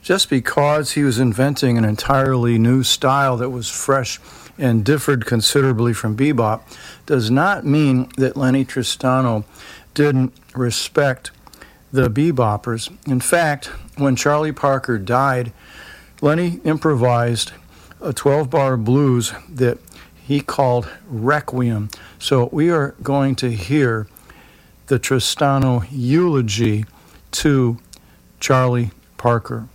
Just because he was inventing an entirely new style that was fresh and differed considerably from bebop does not mean that Lenny Tristano didn't respect the beboppers. In fact, when Charlie Parker died, Lenny improvised a 12-bar blues that he called Requiem. So we are going to hear the Tristano eulogy to Charlie Parker.